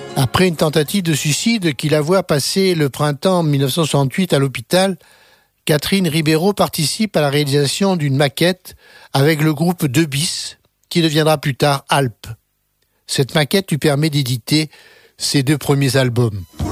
Après une tentative de suicide qui la voit passer le printemps 1968 à l'hôpital, Catherine Ribeiro participe à la réalisation d'une maquette avec le groupe 2 Bis, qui deviendra plus tard Alpes. Cette maquette lui permet d'éditer ses 2 premiers albums.